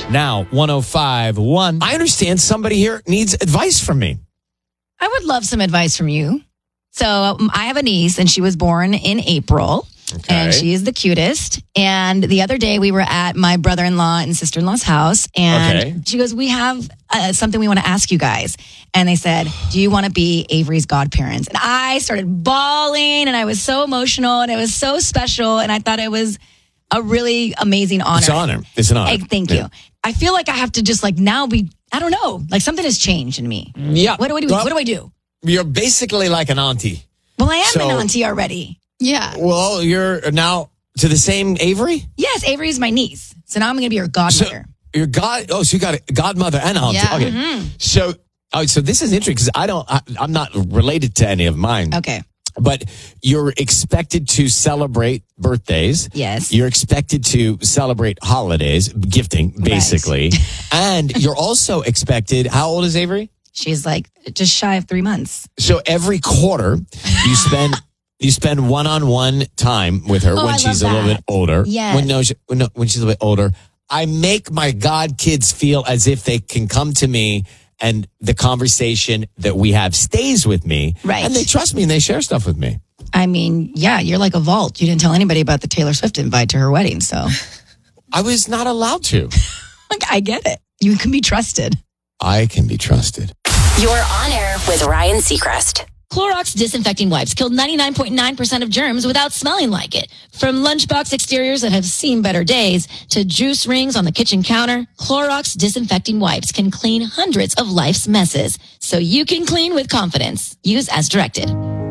Now, 105.1. I understand somebody here needs advice from me. I would love some advice from you. So I have a niece and she was born in April. Okay. And she is the cutest. And the other day we were at my brother-in-law and sister-in-law's house. And she goes, we have something we want to ask you guys. And they said, do you want to be Avery's godparents? And I started bawling and I was so emotional and it was so special. And I thought it was a really amazing honor. It's an honor. It's an honor. Hey, thank you. I feel like I have to just now be, I don't know, like something has changed in me. Yeah. What do I do? What do I do? You're basically like an auntie. Well, I am an auntie already. Yeah. Well, you're now to the same Avery? Yes, Avery is my niece. So now I'm going to be her godmother. So you got a godmother and auntie. Yeah. Okay. Mm-hmm. So this is interesting because I'm not related to any of mine. Okay. But you're expected to celebrate birthdays. Yes. You're expected to celebrate holidays, gifting, basically. Right. And you're also expected, how old is Avery? She's like just shy of 3 months. So every quarter you spend one-on-one time with her when she's a little bit older. Yes. When she's a little bit older. I make my god kids feel as if they can come to me and the conversation that we have stays with me. Right. And they trust me and they share stuff with me. I mean, yeah, you're like a vault. You didn't tell anybody about the Taylor Swift invite to her wedding, so. I was not allowed to. I get it. You can be trusted. I can be trusted. You're on air with Ryan Seacrest. Clorox disinfecting wipes killed 99.9% of germs without smelling like it. From lunchbox exteriors that have seen better days to juice rings on the kitchen counter, Clorox disinfecting wipes can clean hundreds of life's messes so you can clean with confidence. Use as directed.